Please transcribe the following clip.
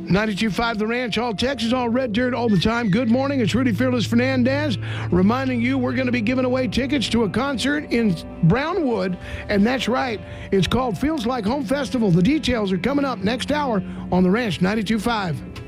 92.5 The Ranch, all Texas, all Red Dirt, all the time. Good morning. It's Rudy Fearless Fernandez reminding you we're going to be giving away tickets to a concert in Brownwood. And that's right. It's called Feels Like Home Festival. The details are coming up next hour on The Ranch 92.5.